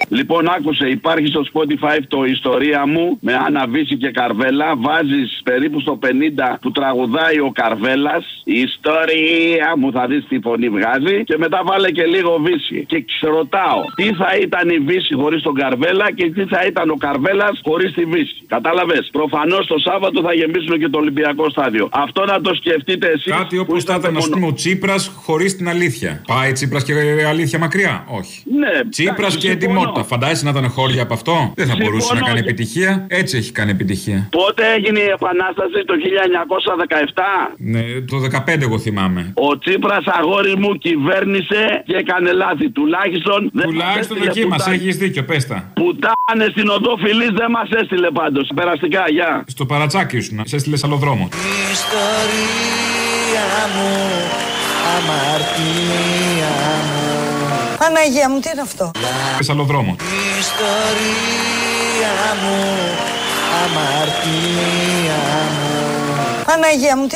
Λοιπόν, άκουσε, υπάρχει στο Spotify το ιστορία μου με Άννα Βύση και Καρβέλα. Βάζεις περίπου στο 50 που τραγουδάει ο Καρβέλας. Η ιστορία μου, θα δεις τι φωνή βγάζει. Και μετά βάλε και λίγο Βύση. Και ρωτάω, τι θα ήταν η Βύση χωρίς τον Καρβέλα και τι θα ήταν ο Καρβέλας χωρίς τη Βύση. Κατάλαβες. Προφανώς το Σάββατο θα γεμίσουν και το Ολυμπιακό στάδιο. Αυτό να το σκεφτείτε εσείς. Κάτι όπως θα ήταν, ας πούμε, ο Τσίπρας χωρίς την αλήθεια. Πάει Τσίπρας και αλήθεια μακριά? Όχι. Ναι, Τσίπρας και ετοιμότητα. Φαντάζεσαι να ήταν χώρια από αυτό? Δεν θα μπορούσε να κάνει επιτυχία. Έτσι έχει κάνει επιτυχία. Πότε έγινε η Επανάσταση? Το 1917. Ναι, το 15 εγώ θυμάμαι. Ο Τσίπρας, αγόρι μου, κυβέρνησε και έκανε λάθη. Τουλάχιστον εκεί μας έχεις δίκιο, πες τα. Πουτάνες στην οδό Φιλής δεν μας έστειλε πάντως. Περαστικά, γεια. Στο παρατσάκι σου, σε έστειλε άλλο δρόμο. Ιστορία μου, αμαρτία μου. Παναγία μου, τι είναι αυτό? Σε άλλο δρόμο. Ιστορία μου, αμαρτία μου. Παναγία μου,